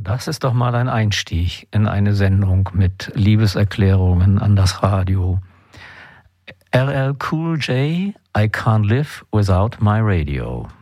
Das ist doch mal ein Einstieg in eine Sendung mit Liebeserklärungen an das Radio. LL Cool J, I Can't Live Without My Radio.